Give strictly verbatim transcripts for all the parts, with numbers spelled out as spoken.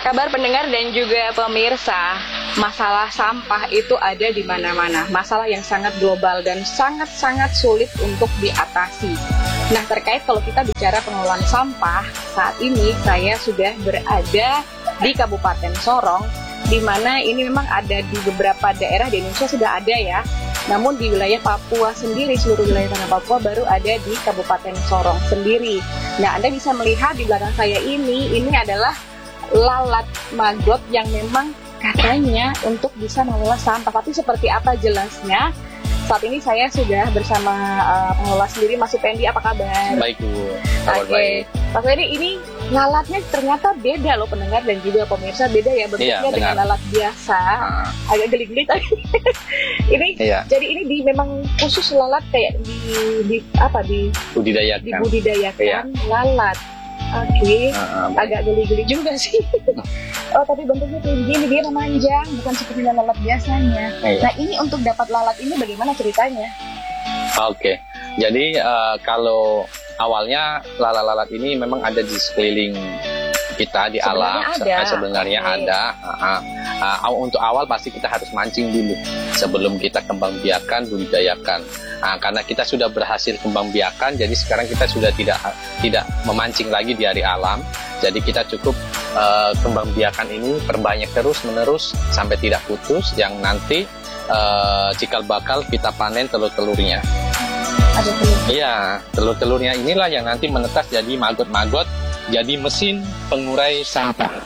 Kabar pendengar dan juga pemirsa, masalah sampah itu ada di mana-mana. Masalah yang sangat global dan sangat-sangat sulit untuk diatasi. Nah, terkait kalau kita bicara pengelolaan sampah, saat ini saya sudah berada di Kabupaten Sorong, di mana ini memang ada di beberapa daerah di Indonesia sudah ada ya. Namun di wilayah Papua sendiri, seluruh wilayah tanah Papua baru ada di Kabupaten Sorong sendiri. Nah, Anda bisa melihat di belakang saya ini, ini adalah lalat maggot yang memang katanya untuk bisa mengelola sampah. Tapi seperti apa jelasnya? Saat ini saya sudah bersama uh, pengelola sendiri, Mas Supendi. Apa kabar? Baik, Bu. Kabar Oke, baik. Mas Supendi, ini lalatnya ternyata beda loh pendengar dan juga pemirsa, beda ya bentuknya Iya, dengan lalat biasa. Ah. Agak geli-geli tadi. Ini Iya. jadi ini di memang khusus lalat kayak di, di apa di Budidayakan. dibudidayakan Iya. lalat. Oke, Ah, ah, baik. agak geli-geli juga sih. Oh, tapi bentuknya kayak begini, dia memanjang, bukan seperti lalat biasanya. Iya. Nah, ini untuk dapat lalat ini bagaimana ceritanya? Oke, jadi eh, kalau awalnya lalat-lalat ini memang ada di sekeliling kita di alam. Sebenarnya Se- ada. Sebenarnya Oke. ada. Ah, ah. Ah, aw- untuk awal pasti kita harus mancing dulu sebelum kita kembang biakan, budidayakan. Ah, karena kita sudah berhasil kembang biakan, jadi sekarang kita sudah tidak tidak memancing lagi di hari alam. Jadi kita cukup eh, kembang biakan ini perbanyak terus menerus sampai tidak putus, yang nanti eh, cikal bakal kita panen telur-telurnya. Ada telur. Iya, telur-telurnya inilah yang nanti menetas jadi maggot-maggot, jadi mesin pengurai sampah.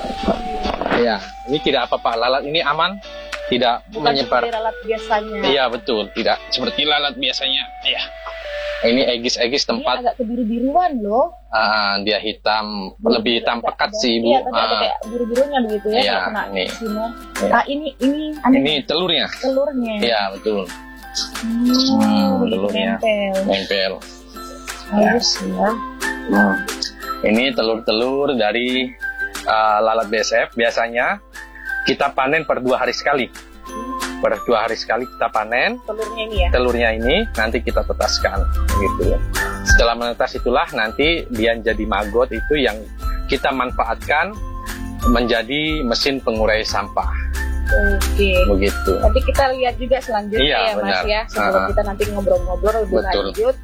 Iya, ini tidak apa-apa, lalat ini aman, tidak Bukan menyebar. seperti lalat biasanya. Iya, betul, tidak seperti lalat biasanya. Iya. Ini egis-egis Dia tempat agak kebiru-biruan loh. ah, dia hitam, lebih hitam Agak- pekat agak- sih, Bu. Iya, tapi ada Ah, kayak biru-birunya begitu ya, Iya, kalau kena ini. sinar. Iya. Ah, ini ini aneh, ini telurnya. telurnya. Iya, betul. Hmm, Hmm, begitu telurnya. nempel. Nempel. Bagus ya. Hmm. Ini telur-telur dari uh, lalat B S F. Biasanya kita panen per dua hari sekali. Per dua hari sekali kita panen Telurnya ini ya. telurnya ini, nanti kita tetaskan gitu. Setelah menetas itulah nanti dia jadi maggot, itu yang kita manfaatkan menjadi mesin pengurai sampah. Oke. Begitu. Nanti kita lihat juga selanjutnya Iya, ya Mas benar. ya, sebelum Ah. kita nanti ngobrol-ngobrol lebih Betul. lanjut.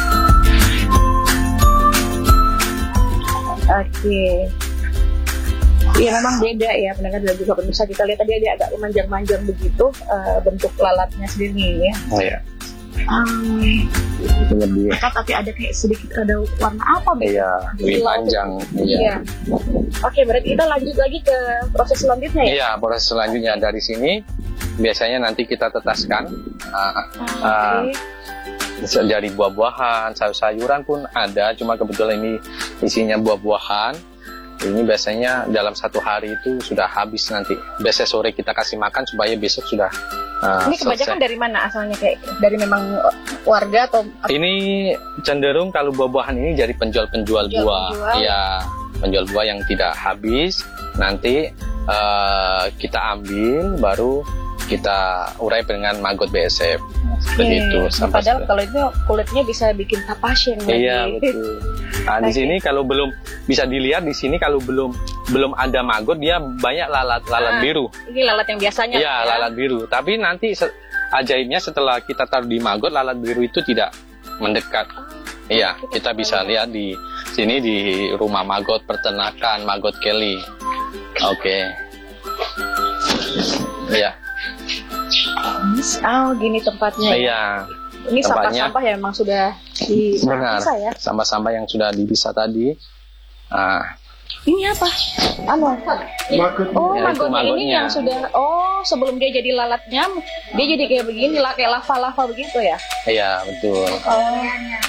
Oke. Iya, memang beda ya pendengar dan juga pemirsa. Kita lihat tadi dia agak memanjang-manjang begitu eh, bentuk lalatnya sendiri ya. Oh ya. Um, Lebih. tapi ada kayak sedikit ada warna apa Bu? Iya, lebih panjang. Iya. Iya. Oke, berarti kita lanjut lagi ke proses selanjutnya ya. Iya, proses selanjutnya dari sini biasanya nanti kita tetaskan. Ah, ah, Oke. dari buah-buahan, sayur-sayuran pun ada, cuma kebetulan ini isinya buah-buahan. Ini biasanya dalam satu hari itu sudah habis nanti. Biasanya sore kita kasih makan supaya besok sudah uh, Ini kebanyakan selesai. dari mana asalnya, kayak dari memang warga atau Ini cenderung kalau buah-buahan ini jadi penjual-penjual buah. Penjual-penjual. Iya, penjual buah yang tidak habis. Nanti uh, kita ambil, baru kita urai dengan maggot B S F. Begitu. Oke. Sampai Padahal sudah- kalau itu kulitnya bisa bikin tapasyen lagi. Iya, betul. Nah, di Oke. sini kalau belum bisa dilihat di sini kalau belum belum ada maggot, dia banyak lalat-lalat Ah, biru. Ini lalat yang biasanya. Iya, ya. lalat biru. Tapi nanti se- ajaibnya setelah kita taruh di maggot, lalat biru itu tidak mendekat. Oh, Iya, kita kita bisa tahu. lihat di sini di rumah maggot peternakan maggot Kelly. Oke. Iya. Oh, gini tempatnya. ya. Iya. Ini tempatnya. sampah-sampah ya memang sudah Benar. dipisah ya. Sampah-sampah yang sudah dipisah tadi. Ah, Ini apa? Anu. Oh, Ya, itu maggotnya ini maggotnya. yang sudah. Oh, sebelum dia jadi lalatnya, dia jadi kayak begini lah, kayak lava-lava begitu ya. iya, betul. Oh.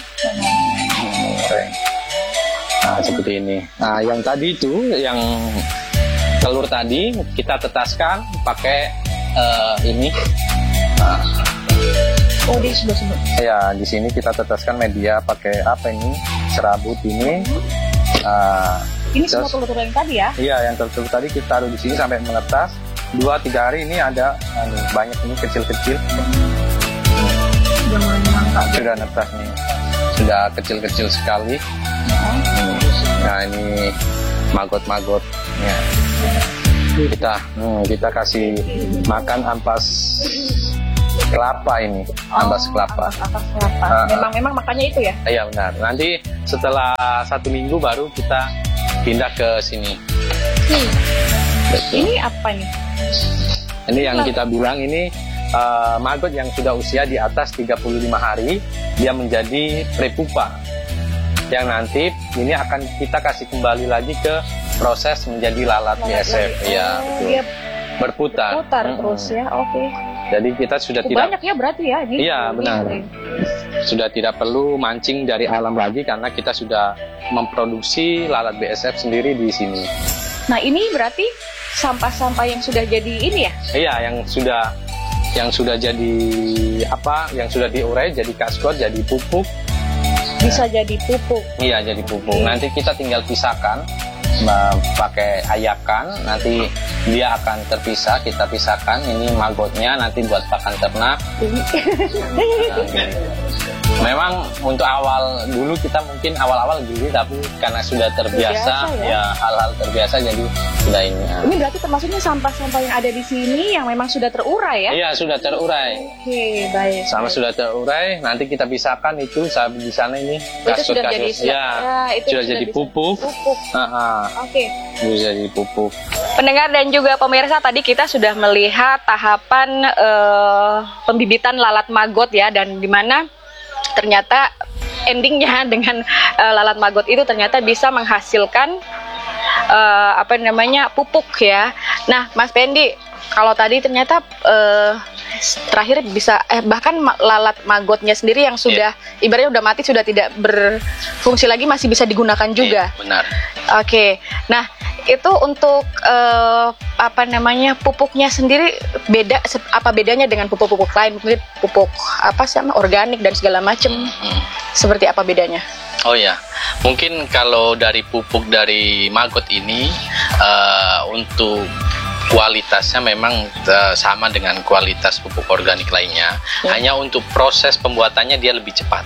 Oke. Nah, seperti ini. Nah, yang tadi itu, yang telur tadi kita tetaskan pakai eh, ini. Nah, Oh, di sebelah-sebelah. ya, di sini kita tetaskan media pakai apa ini? Serabut ini. Ah, Ini semua Terus? telur-telur yang tadi ya. iya, yang telur tadi kita taruh di sini sampai menetas. Dua tiga hari ini ada anu, banyak ini kecil-kecil. Udah mulai mangkak. Sudah netas nih. Sudah kecil-kecil sekali. Nah, ini maggot-maggotnya. Kita hmm, kita kasih makan ampas kelapa ini, ampas Oh, kelapa. ampas- ampas kelapa. Ah, ah. Memang memang makannya itu ya. Iya benar. Nanti setelah satu minggu baru kita pindah ke sini. Hmm. Betul. Ini apa nih? Ini yang kita bilang ini eh, maggot yang sudah usia di atas tiga puluh lima hari, dia menjadi prepupa. Yang nanti ini akan kita kasih kembali lagi ke proses menjadi lalat B S F. Lagi. Iya, Oh, betul. dia Berputar. putar Mm-mm. terus ya. Oke. Jadi kita sudah Oh, tidak banyak ya berarti ya ini. Iya, benar. sudah tidak perlu mancing dari alam lagi karena kita sudah memproduksi lalat B S F sendiri di sini. Nah, ini berarti sampah-sampah yang sudah jadi ini ya? Iya, yang sudah yang sudah jadi apa? Yang sudah diurai jadi kaskot, jadi pupuk. Bisa jadi pupuk. Iya, jadi pupuk. Nanti kita tinggal pisahkan eh, pakai ayakan. Nanti dia akan terpisah. Kita pisahkan. Ini maggotnya nanti buat pakan ternak. Nah, gini. Memang untuk awal dulu kita mungkin awal-awal gini, tapi karena sudah terbiasa, Terbiasa, ya. ya hal-hal terbiasa jadi sudah ini. ya. Ini berarti termasuknya sampah-sampah yang ada di sini yang memang sudah terurai ya? Iya, sudah terurai. Oke, baik. Sama baik. sudah terurai, nanti kita pisahkan itu saat di sana ini Itu sudah jadi kasus-kasus. siap. Ya, Ya, itu sudah sudah jadi bisa- pupuk. Pupuk. Aha, Oke. sudah jadi pupuk. Pendengar dan juga pemirsa, tadi kita sudah melihat tahapan eh, pembibitan lalat maggot ya, dan di mana ternyata endingnya dengan eh, lalat maggot itu ternyata bisa menghasilkan eh, apa namanya pupuk ya. Nah, Mas Pendi, kalau tadi ternyata eh, terakhir bisa eh, bahkan ma- lalat maggotnya sendiri yang sudah ibaratnya udah mati, sudah tidak berfungsi lagi, masih bisa digunakan juga. Iya, benar. Oke, nah itu untuk eh, apa namanya pupuknya sendiri beda se- apa bedanya dengan pupuk-pupuk lain, mungkin pupuk apa sih namanya, organik dan segala macam, Hmm. seperti apa bedanya? Oh ya, mungkin kalau dari pupuk dari maggot ini eh, untuk kualitasnya memang eh, sama dengan kualitas pupuk organik lainnya. Ya. Hanya untuk proses pembuatannya dia lebih cepat.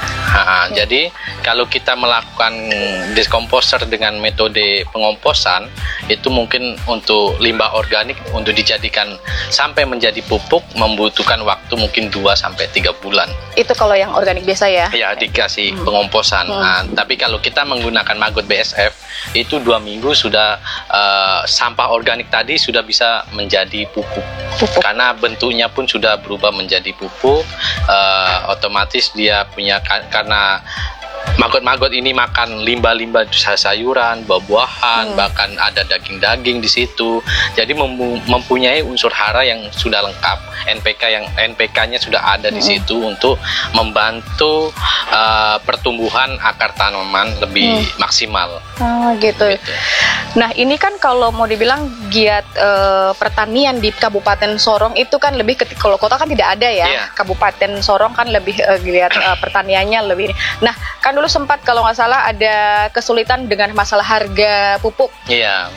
Ha, Oke. Jadi kalau kita melakukan diskomposer dengan metode pengomposan, itu mungkin untuk limbah organik untuk dijadikan sampai menjadi pupuk membutuhkan waktu mungkin dua sampai tiga bulan. Itu kalau yang organik biasa ya? Ya, dikasih Hmm. pengomposan. Hmm. Nah, tapi kalau kita menggunakan maggot B S F, itu dua minggu sudah eh, sampah organik tadi sudah bisa menjadi pupuk. Pupuk. Karena bentuknya pun sudah berubah menjadi pupuk, eh, otomatis dia punya karena maggot-maggot ini makan limbah-limbah sayuran, buah-buahan, Hmm. bahkan ada daging-daging di situ. Jadi mem- mempunyai unsur hara yang sudah lengkap, N P K yang N P K-nya sudah ada di Hmm. situ untuk membantu uh, pertumbuhan akar tanaman lebih Hmm. maksimal. Oh gitu. Gitu. Nah ini kan kalau mau dibilang giat eh, pertanian di Kabupaten Sorong itu kan lebih ke kalau kota kan tidak ada ya. Iya. Kabupaten Sorong kan lebih eh, giat eh, pertaniannya lebih. Nah kan dulu sempat kalau nggak salah ada kesulitan dengan masalah harga pupuk. Iya.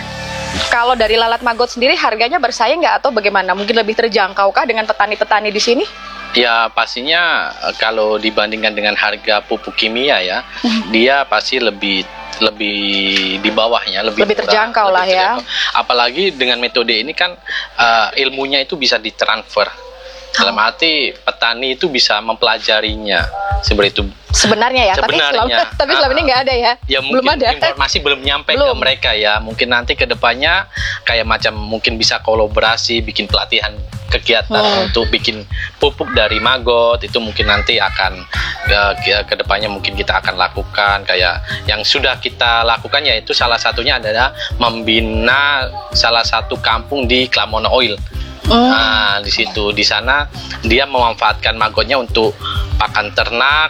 Kalau dari lalat maggot sendiri harganya bersaing nggak atau bagaimana? Mungkin lebih terjangkaukah dengan petani-petani di sini? Ya pastinya eh, kalau dibandingkan dengan harga pupuk kimia ya, dia pasti lebih lebih di bawahnya, lebih, Lebih murah, terjangkau lah ya. Apalagi dengan metode ini kan eh, ilmunya itu bisa ditransfer. Dalam arti petani itu bisa mempelajarinya seperti itu. Sebenarnya ya, tapi selama, Sebenarnya. tapi selama ini nggak ada ya. Ya Belum mungkin ada. informasi belum nyampe ke Belum. mereka ya. Mungkin nanti ke depannya kayak macam mungkin bisa kolaborasi, bikin pelatihan kegiatan Hmm. untuk bikin pupuk dari maggot, itu mungkin nanti akan uh, ke ke depannya mungkin kita akan lakukan. Kayak yang sudah kita lakukan yaitu salah satunya adalah membina salah satu kampung di Klamono Oil. Hmm. Nah, di situ di sana dia memanfaatkan maggotnya untuk pakan ternak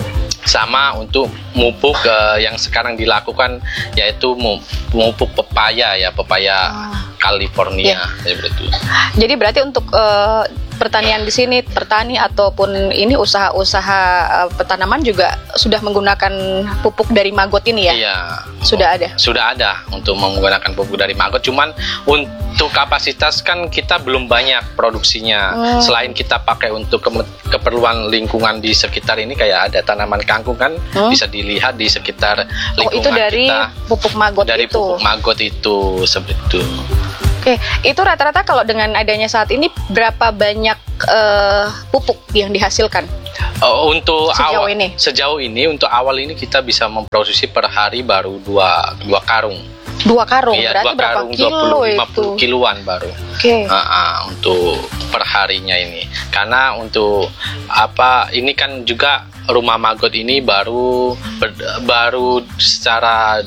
sama untuk mupuk eh, yang sekarang dilakukan yaitu mu- mupuk pepaya ya, pepaya Ah. California seperti itu. Jadi berarti untuk eh, pertanian di sini, petani ataupun ini usaha-usaha uh, petanaman juga sudah menggunakan pupuk dari maggot ini ya? Iya. Sudah ada? Sudah ada untuk menggunakan pupuk dari maggot, cuman untuk kapasitas kan kita belum banyak produksinya. Hmm. Selain kita pakai untuk ke- keperluan lingkungan di sekitar ini, kayak ada tanaman kangkung kan, hmm? bisa dilihat di sekitar lingkungan kita. Oh, itu dari kita, pupuk maggot dari itu? Dari pupuk maggot itu, seperti itu. Oke, itu rata-rata kalau dengan adanya saat ini berapa banyak uh, pupuk yang dihasilkan? Uh, untuk sejauh awal ini? Sejauh ini untuk awal ini kita bisa memproduksi per hari baru dua dua karung. Dua karung, iya, berarti dua berapa karung, kilo dua puluh, lima puluh itu? Kiloan baru. Oke. Okay. Uh, uh, untuk perharinya ini, karena untuk apa ini kan juga rumah maggot ini baru ber, baru secara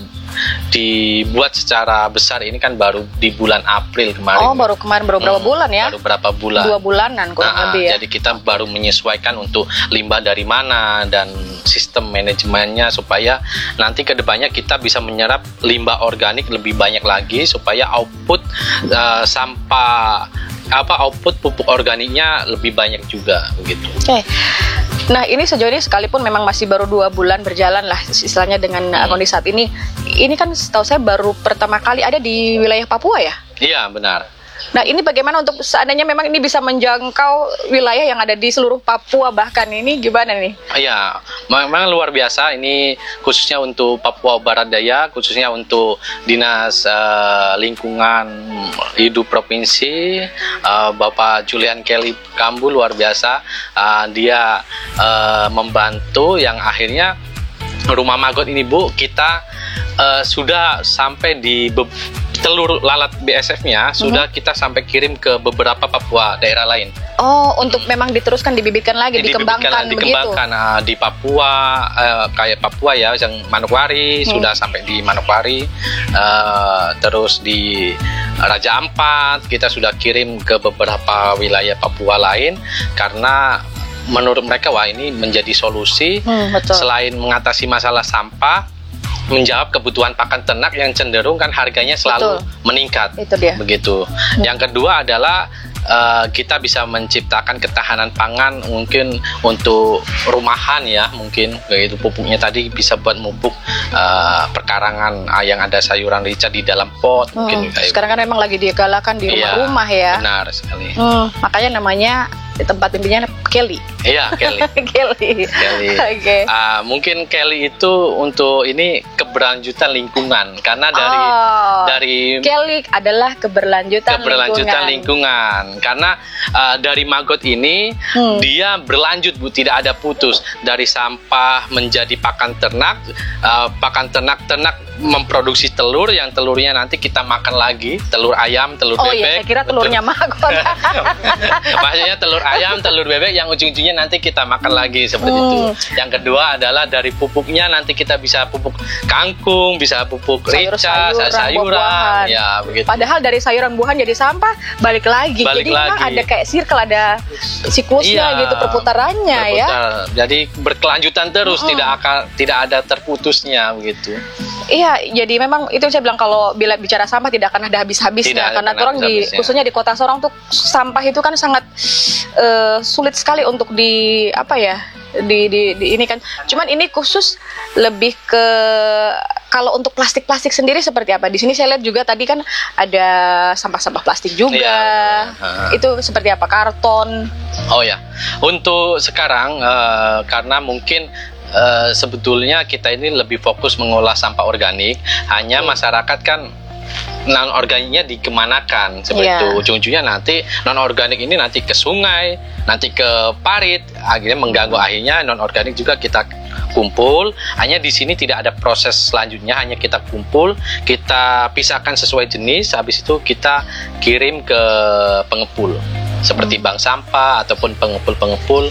dibuat secara besar ini kan baru di bulan April kemarin. Oh, baru kemarin, baru berapa hmm, bulan ya? Baru berapa bulan? Dua bulanan kurang nah, lebih ya. Jadi kita baru menyesuaikan untuk limbah dari mana dan sistem manajemennya supaya nanti kedepannya kita bisa menyerap limbah organik lebih banyak lagi supaya output uh, sampah apa output pupuk organiknya lebih banyak juga begitu. Oke. Okay. Nah, ini sejauh ini sekalipun memang masih baru dua bulan berjalan lah istilahnya dengan hmm. kondisi saat ini. Ini kan setahu saya baru pertama kali ada di wilayah Papua ya? Iya, benar. Nah, ini bagaimana untuk seandainya memang ini bisa menjangkau wilayah yang ada di seluruh Papua bahkan ini gimana nih? Iya, memang luar biasa ini khususnya untuk Papua Barat Daya, khususnya untuk Dinas uh, Lingkungan Hidup Provinsi, uh, Bapak Julian Kelly Kambu luar biasa. Uh, dia uh, membantu yang akhirnya rumah maggot ini Bu, kita uh, sudah sampai di be- telur lalat B S F-nya uh-huh. sudah kita sampai kirim ke beberapa Papua daerah lain. Oh, untuk hmm. memang diteruskan dibibitkan lagi, dikembangkan, dikembangkan begitu. Nah, di Papua uh, kayak Papua ya, yang Manokwari hmm. sudah sampai di Manokwari, uh, terus di Raja Ampat kita sudah kirim ke beberapa wilayah Papua lain karena menurut mereka wah ini menjadi solusi hmm, betul. Selain mengatasi masalah sampah, menjawab kebutuhan pakan ternak yang cenderung kan harganya selalu betul. Meningkat. Itu dia. Begitu. Hmm. Yang kedua adalah uh, kita bisa menciptakan ketahanan pangan mungkin untuk rumahan ya, mungkin begitu pupuknya tadi bisa buat pupuk uh, perkarangan uh, yang ada sayuran rica di dalam pot hmm. mungkin kayak sekarang kan memang lagi digalakan di rumah-rumah ya. Benar sekali. Hmm, makanya namanya di tempat timpinya Kelly. Iya, Kelly. Kelly. Kelly. Oke. Okay. Uh, mungkin Kelly itu untuk ini keberlanjutan lingkungan karena dari oh, dari Kelly adalah keberlanjutan, keberlanjutan lingkungan. lingkungan. Karena uh, dari maggot ini hmm. dia berlanjut Bu, tidak ada putus dari sampah menjadi pakan ternak, uh, pakan ternak ternak memproduksi telur yang telurnya nanti kita makan lagi, telur ayam, telur oh, bebek. Oh iya, saya kira telurnya maggot. Maksudnya telur ayam, telur bebek yang ujung-ujungnya nanti kita makan lagi seperti hmm. itu. Yang kedua adalah dari pupuknya nanti kita bisa pupuk kangkung, bisa pupuk rica, sayur, sayuran, ya begitu. Padahal dari sayuran buahan jadi sampah balik lagi. Balik jadi lagi. memang ada kayak circle, ada siklusnya iya, gitu perputarannya berputar. ya. Jadi berkelanjutan terus, hmm. tidak akan tidak ada terputusnya begitu. Iya, jadi memang itu saya bilang kalau bila bicara sampah tidak akan ada habis-habisnya karena orang di khususnya di kota Sorong tuh sampah itu kan sangat uh, sulit sekali untuk di apa ya di, di, di ini kan. Cuman ini khusus lebih ke kalau untuk plastik-plastik sendiri seperti apa? Di sini saya lihat juga tadi kan ada sampah-sampah plastik juga. Iya. Itu seperti apa? Karton. Oh ya, untuk sekarang uh, karena mungkin Uh, sebetulnya kita ini lebih fokus mengolah sampah organik, hanya hmm. masyarakat kan non organiknya dikemanakan seperti yeah. itu. Ujung-ujungnya nanti non organik ini nanti ke sungai, nanti ke parit, akhirnya mengganggu. Akhirnya non organik juga kita kumpul. Hanya di sini tidak ada proses selanjutnya, hanya kita kumpul, kita pisahkan sesuai jenis, habis itu kita kirim ke pengepul. Seperti bank sampah ataupun pengepul-pengepul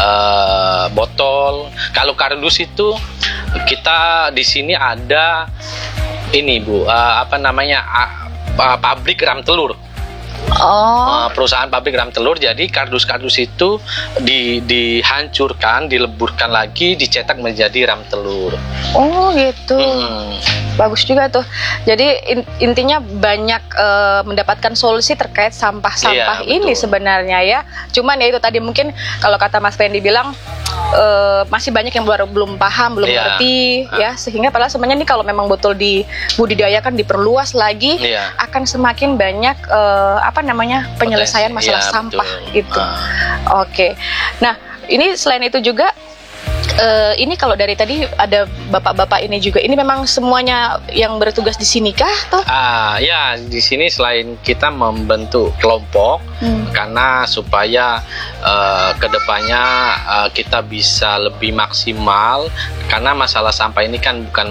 uh, botol. Kalau kardus itu kita di sini ada ini Bu, uh, apa namanya uh, uh, pabrik ram telur. Oh. Uh, perusahaan pabrik ram telur. Jadi kardus-kardus itu di, dihancurkan, dileburkan lagi, dicetak menjadi ram telur. Oh gitu. Hmm. Bagus juga tuh. Jadi in, intinya banyak uh, mendapatkan solusi terkait sampah-sampah Iya, ini betul. sebenarnya ya. Cuman ya itu tadi mungkin kalau kata Mas Randy bilang uh, masih banyak yang baru belum paham, belum Iya. ngerti Ah. ya. Sehingga padahal sebenarnya ini kalau memang betul dibudidayakan, diperluas lagi, Iya. akan semakin banyak uh, apa namanya penyelesaian Potensi, masalah iya, sampah betul. gitu. Ah. Oke. Nah, ini selain itu juga eh, ini kalau dari tadi ada bapak-bapak ini juga, ini memang semuanya yang bertugas di sini kah? Toh? Ah, ya di sini selain kita membentuk kelompok Hmm. karena supaya uh, kedepannya uh, kita bisa lebih maksimal, karena masalah sampah ini kan bukan